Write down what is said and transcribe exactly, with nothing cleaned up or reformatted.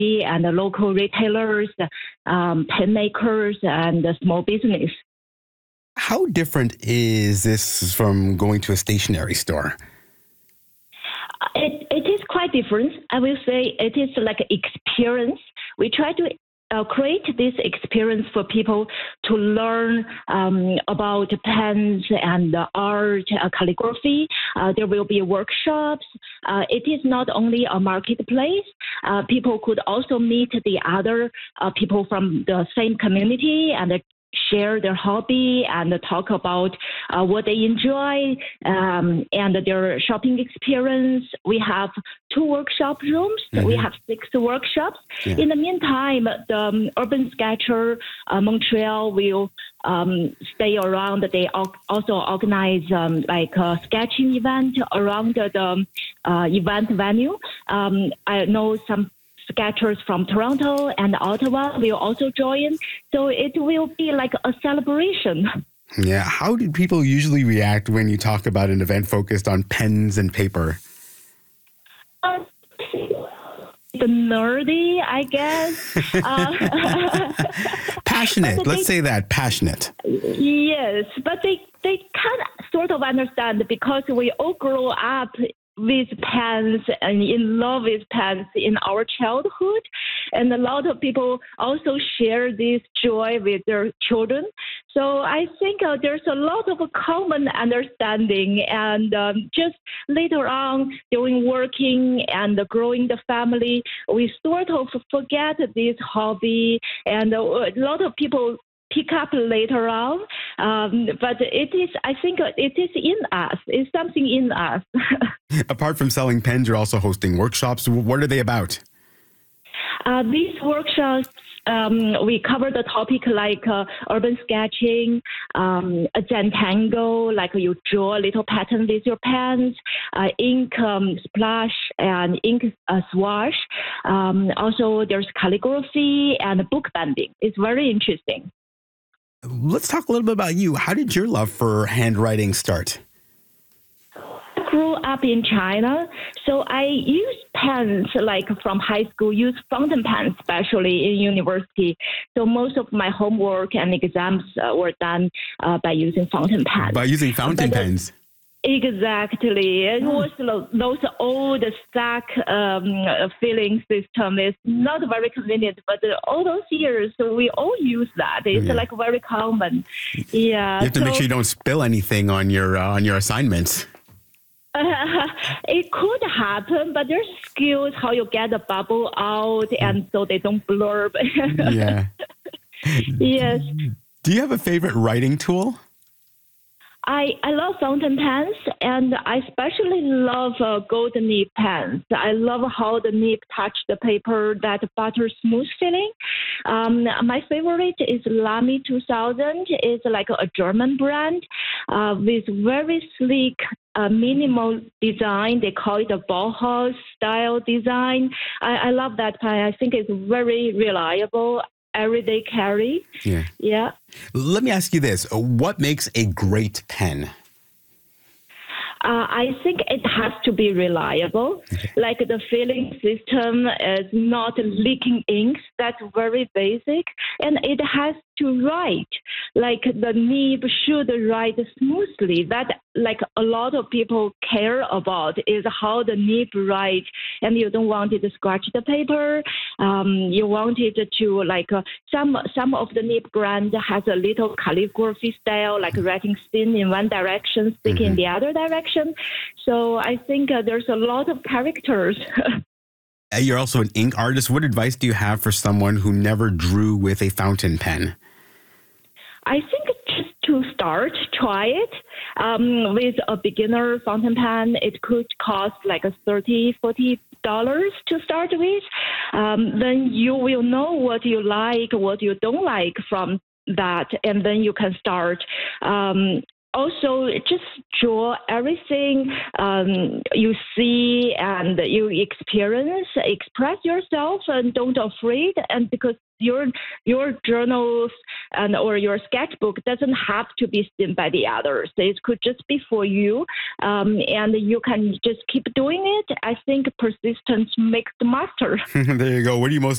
and the local retailers, um, pen makers, and the small business. How different is this from going to a stationery store? It, it is quite different. I will say it is like an experience. We try to uh, create this experience for people to learn um, about pens and uh, art, uh, calligraphy. Uh, there will be workshops. Uh, it is not only a marketplace. Uh, people could also meet the other uh, people from the same community and share their hobby and talk about uh, what they enjoy um, and their shopping experience. We have two workshop rooms. Mm-hmm. We have six workshops. Yeah. In the meantime, the um, Urban Sketcher uh, Montreal will um, stay around. They also organize um, like a sketching event around the uh, event venue. Um, I know some sketchers from Toronto and Ottawa will also join. So it will be like a celebration. Yeah. How do people usually react when you talk about an event focused on pens and paper? Uh, the nerdy, I guess. uh, Passionate. Let's they, say that. Passionate. Yes. But they, they can sort of understand because we all grow up with pens and in love with pens in our childhood. And a lot of people also share this joy with their children. So I think uh, there's a lot of common understanding. And um, just later on, during working and growing the family, we sort of forget this hobby. And a lot of people pick up later on, um, but it is, I think it is in us. It's something in us. Apart from selling pens, you're also hosting workshops. What are they about? Uh, these workshops, um, we cover the topic like uh, urban sketching, um, a Zentangle, like you draw a little pattern with your pens, uh, ink um, splash and ink uh, swash. Um, also, there's calligraphy and book binding. It's very interesting. Let's talk a little bit about you. How did your love for handwriting start? I grew up in China, so I used pens like from high school, use fountain pens, especially in university. So most of my homework and exams uh, were done uh, by using fountain pens. By using fountain but pens? Exactly. It was those old stack um, filling system. It's not very convenient, but all those years we all use that. It's yeah. like very common. Yeah. You have to so, make sure you don't spill anything on your uh, on your assignments. Uh, it could happen, but there's skills how you get the bubble out, and so they don't blurb. Yeah. Yes. Do you have a favorite writing tool? I, I love fountain pens, and I especially love uh, gold nib pens. I love how the nib touch the paper, that butter smooth feeling. Um, my favorite is Lamy two thousand. It's like a German brand uh, with very sleek, uh, minimal design. They call it a Bauhaus style design. I, I love that pen. I think it's very reliable. Everyday carry. Yeah. Yeah. Let me ask you this. What makes a great pen? Uh, I think it has to be reliable. Like the filling system is not leaking inks. That's very basic. And it has to write. Like the nib should write smoothly. That like a lot of people care about is how the nib write. And you don't want it to scratch the paper. Um, you want it to like uh, some some of the nib brand has a little calligraphy style, like writing spin in one direction, stick mm-hmm. in the other direction. So I think uh, there's a lot of characters. You're also an ink artist. What advice do you have for someone who never drew with a fountain pen? I think just to start, try it. Um, with a beginner fountain pen, it could cost like a thirty dollars, forty dollars to start with. Um, then you will know what you like, what you don't like from that, and then you can start. Um, Also, just draw everything um, you see and you experience. Express yourself and don't afraid. And because your your journals and or your sketchbook doesn't have to be seen by the others. It could just be for you, um, and you can just keep doing it. I think persistence makes the master. There you go. What do you most